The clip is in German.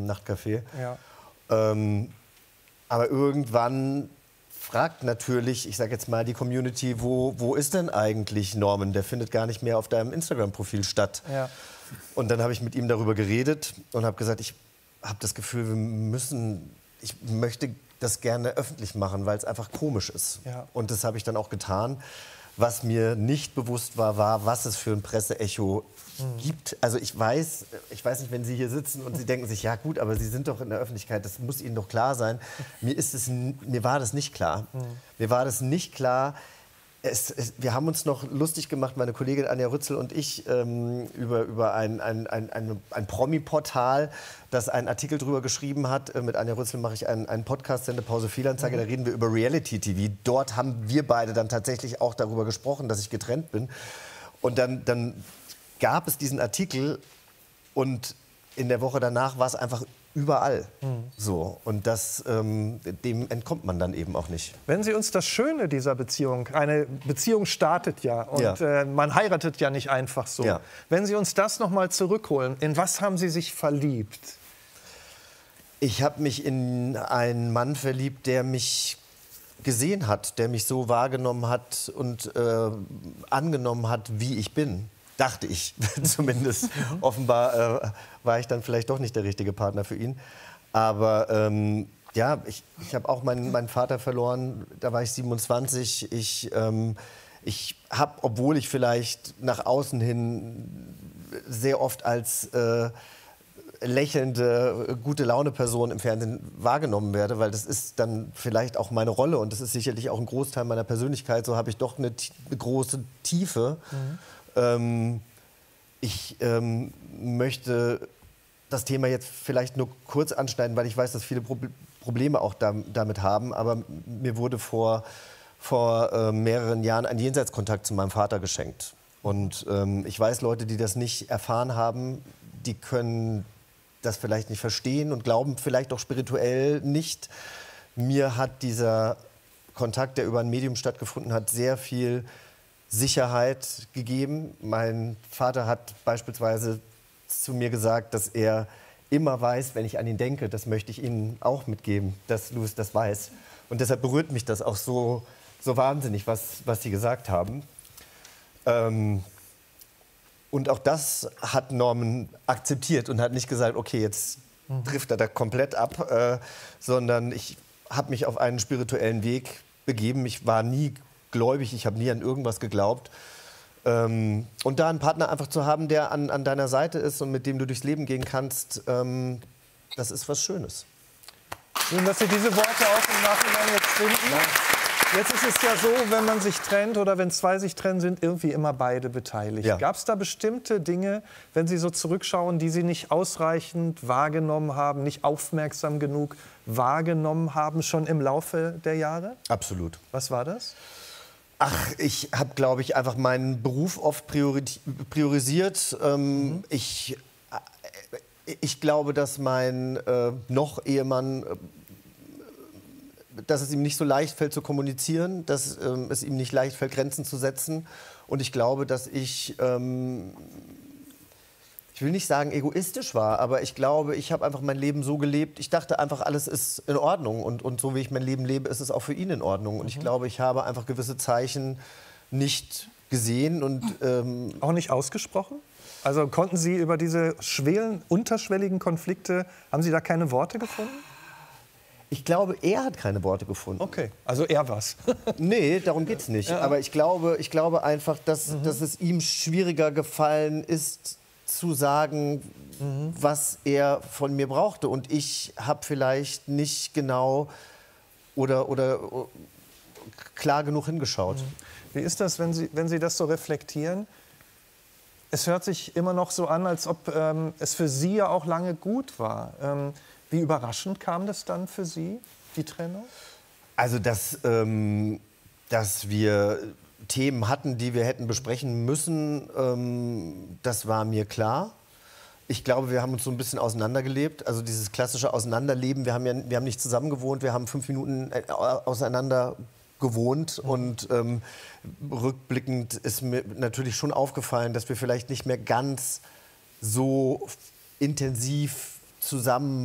im Nachtcafé. Ja. Aber irgendwann fragt natürlich, ich sage jetzt mal, die Community, wo ist denn eigentlich Norman? Der findet gar nicht mehr auf deinem Instagram-Profil statt. Ja. Und dann habe ich mit ihm darüber geredet und habe gesagt, ich habe das Gefühl, ich möchte das gerne öffentlich machen, weil es einfach komisch ist. Ja. Und das habe ich dann auch getan. Was mir nicht bewusst war, was es für ein Presseecho gibt. Also ich weiß nicht, wenn Sie hier sitzen und Sie denken sich, ja gut, aber Sie sind doch in der Öffentlichkeit, das muss Ihnen doch klar sein. Mir war das nicht klar. Mir war das nicht klar. Wir haben uns noch lustig gemacht, meine Kollegin Anja Rützel und ich, über ein Promi-Portal, das einen Artikel drüber geschrieben hat. Mit Anja Rützel mache ich einen Podcast, Sendepause Fehlanzeige, da reden wir über Reality-TV. Dort haben wir beide dann tatsächlich auch darüber gesprochen, dass ich getrennt bin. Und dann gab es diesen Artikel und in der Woche danach war es einfach überall so. Und dem entkommt man dann eben auch nicht. Wenn Sie uns das Schöne dieser Beziehung, eine Beziehung startet ja und man heiratet ja nicht einfach so. Ja. Wenn Sie uns das noch mal zurückholen, in was haben Sie sich verliebt? Ich habe mich in einen Mann verliebt, der mich gesehen hat, der mich so wahrgenommen hat und angenommen hat, wie ich bin. Dachte ich zumindest. Offenbar war ich dann vielleicht doch nicht der richtige Partner für ihn. Aber ja, ich habe auch meinen Vater verloren, da war ich 27. Ich habe, obwohl ich vielleicht nach außen hin sehr oft als lächelnde, gute-Laune-Person im Fernsehen wahrgenommen werde, weil das ist dann vielleicht auch meine Rolle und das ist sicherlich auch ein Großteil meiner Persönlichkeit. So habe ich doch eine große Tiefe. Ich möchte das Thema jetzt vielleicht nur kurz anschneiden, weil ich weiß, dass viele Probleme auch damit haben. Aber mir wurde vor mehreren Jahren ein Jenseitskontakt zu meinem Vater geschenkt. Und ich weiß, Leute, die das nicht erfahren haben, die können das vielleicht nicht verstehen und glauben vielleicht auch spirituell nicht. Mir hat dieser Kontakt, der über ein Medium stattgefunden hat, sehr viel Sicherheit gegeben. Mein Vater hat beispielsweise zu mir gesagt, dass er immer weiß, wenn ich an ihn denke, das möchte ich Ihnen auch mitgeben, dass Louis das weiß. Und deshalb berührt mich das auch so wahnsinnig, was Sie gesagt haben. Und auch das hat Norman akzeptiert und hat nicht gesagt, okay, jetzt trifft er da komplett ab, sondern ich habe mich auf einen spirituellen Weg begeben. Ich war nie gläubig, ich habe nie an irgendwas geglaubt. Und da einen Partner einfach zu haben, der an deiner Seite ist und mit dem du durchs Leben gehen kannst, das ist was Schönes. Schön, dass Sie diese Worte auch im Nachhinein jetzt finden. Ja. Jetzt ist es ja so, wenn man sich trennt oder wenn zwei sich trennen, sind irgendwie immer beide beteiligt. Ja. Gab es da bestimmte Dinge, wenn Sie so zurückschauen, die Sie nicht ausreichend wahrgenommen haben, nicht aufmerksam genug wahrgenommen haben, schon im Laufe der Jahre? Absolut. Was war das? Ach, ich habe, glaube ich, einfach meinen Beruf oft priorisiert. Ich glaube, dass mein noch Ehemann, dass es ihm nicht so leicht fällt zu kommunizieren, dass es ihm nicht leicht fällt, Grenzen zu setzen. Und ich glaube, dass ich will nicht sagen egoistisch war, aber ich glaube, ich habe einfach mein Leben so gelebt. Ich dachte einfach, alles ist in Ordnung und so wie ich mein Leben lebe, ist es auch für ihn in Ordnung. Und ich glaube, ich habe einfach gewisse Zeichen nicht gesehen und auch nicht ausgesprochen? Also konnten Sie über diese schweren, unterschwelligen Konflikte, haben Sie da keine Worte gefunden? Ich glaube, er hat keine Worte gefunden. Okay, also er was. Nee, darum geht's nicht. Ja. Aber ich glaube einfach, dass es ihm schwieriger gefallen ist, zu sagen, was er von mir brauchte. Und ich habe vielleicht nicht genau oder klar genug hingeschaut. Wie ist das, wenn Sie das so reflektieren? Es hört sich immer noch so an, als ob es für Sie ja auch lange gut war. Wie überraschend kam das dann für Sie, die Trennung? Also, dass wir Themen hatten, die wir hätten besprechen müssen, das war mir klar. Ich glaube, wir haben uns so ein bisschen auseinandergelebt. Also dieses klassische Auseinanderleben. Wir haben nicht zusammen gewohnt, wir haben 5 Minuten auseinander gewohnt. Und rückblickend ist mir natürlich schon aufgefallen, dass wir vielleicht nicht mehr ganz so intensiv zusammen